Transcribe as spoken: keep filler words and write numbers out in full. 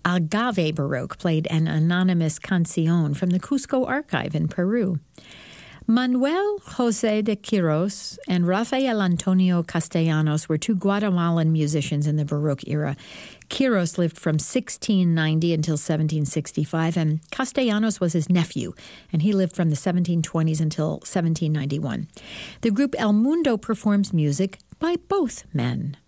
Agave Baroque played an anonymous canción from the Cusco Archive in Peru. Manuel José de Quiros and Rafael Antonio Castellanos were two Guatemalan musicians in the Baroque era. Quiros lived from sixteen ninety until seventeen sixty-five, and Castellanos was his nephew, and he lived from the seventeen twenties until seventeen ninety-one. The group El Mundo performs music by both men.